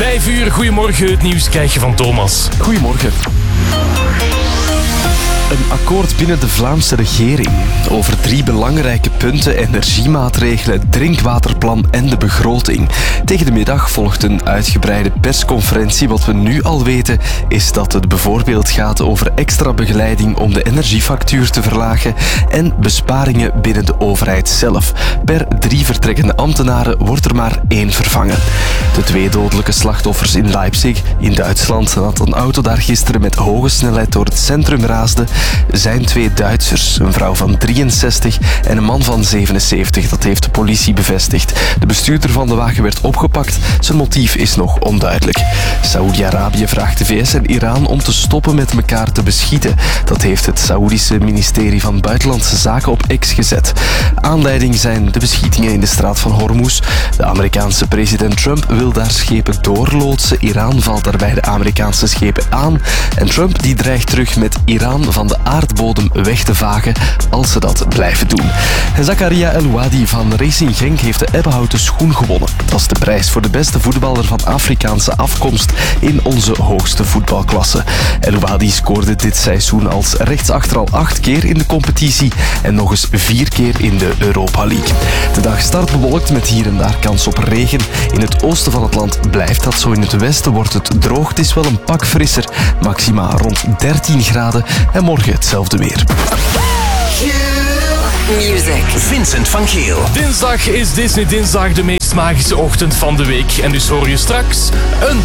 5 uur, goedemorgen. Het nieuws krijg je van Thomas. Goedemorgen. Een akkoord binnen de Vlaamse regering over 3 belangrijke punten: energiemaatregelen, het drinkwaterplan en de begroting. Tegen de middag volgt een uitgebreide persconferentie. Wat we nu al weten is dat het bijvoorbeeld gaat over extra begeleiding om de energiefactuur te verlagen en besparingen binnen de overheid zelf. Per 3 vertrekkende ambtenaren wordt er maar 1 vervangen. De 2 dodelijke slachtoffers in Leipzig, in Duitsland, nadat een auto daar gisteren met hoge snelheid door het centrum raasde, zijn 2 Duitsers. Een vrouw van 63 en een man van 77. Dat heeft de politie bevestigd. De bestuurder van de wagen werd opgepakt. Zijn motief is nog onduidelijk. Saoedi-Arabië vraagt de VS en Iran om te stoppen met elkaar te beschieten. Dat heeft het Saoedische ministerie van Buitenlandse Zaken op X gezet. Aanleiding zijn de beschietingen in de straat van Hormuz. De Amerikaanse president Trump wil daar schepen doorloodsen. Iran valt daarbij de Amerikaanse schepen aan. En Trump die dreigt terug met Iran van de aardbodem weg te vagen als ze dat blijven doen. En Zakaria El-Wadi van Racing Genk heeft de ebbenhouten schoen gewonnen. Dat is de prijs voor de beste voetballer van Afrikaanse afkomst in onze hoogste voetbalklasse. El-Wadi scoorde dit seizoen als rechtsachter al 8 keer in de competitie en nog eens 4 keer in de Europa League. De dag start bewolkt met hier en daar kans op regen. In het oosten van het land blijft dat zo. In het westen wordt het droog. Het is wel een pak frisser. Maxima rond 13 graden en morgen hetzelfde weer. Music. Vincent van Geel. Dinsdag is Disney Dinsdag, de meest magische ochtend van de week. En dus hoor je straks een